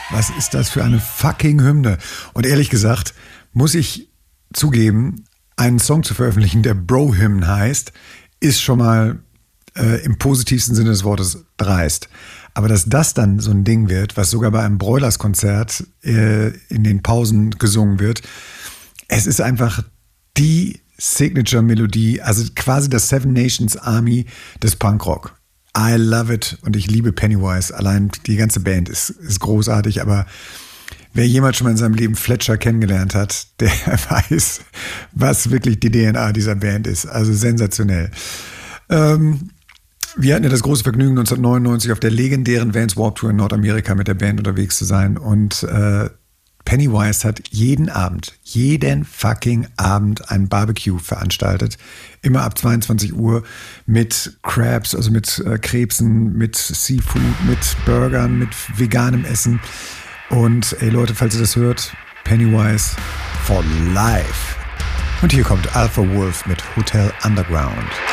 Was ist das für eine fucking Hymne? Und ehrlich gesagt, muss ich zugeben, einen Song zu veröffentlichen, der Bro-Hymn heißt, ist schon mal im positivsten Sinne des Wortes dreist. Aber dass das dann so ein Ding wird, was sogar bei einem Broilers-Konzert in den Pausen gesungen wird, es ist einfach die Signature-Melodie, also quasi das Seven Nations Army des Punkrock. I love it und ich liebe Pennywise. Allein die ganze Band ist großartig, aber wer jemals schon mal in seinem Leben Fletcher kennengelernt hat, der weiß, was wirklich die DNA dieser Band ist. Also sensationell. Wir hatten ja das große Vergnügen, 1999 auf der legendären Vans Warped Tour in Nordamerika mit der Band unterwegs zu sein. Und Pennywise hat jeden fucking Abend ein Barbecue veranstaltet. Immer ab 22 Uhr mit Crabs, also mit Krebsen, mit Seafood, mit Burgern, mit veganem Essen. Und ey Leute, falls ihr das hört, Pennywise for life. Und hier kommt Alpha Wolf mit Hotel Underground.